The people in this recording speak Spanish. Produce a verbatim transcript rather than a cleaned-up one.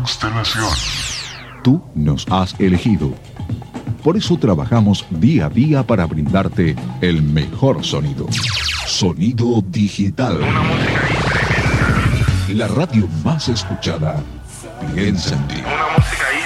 Constelación. Tú nos has elegido. Por eso trabajamos día a día para brindarte el mejor sonido. Sonido digital. Una música ahí tremenda. La radio más escuchada. Piensa en ti. Una música ahí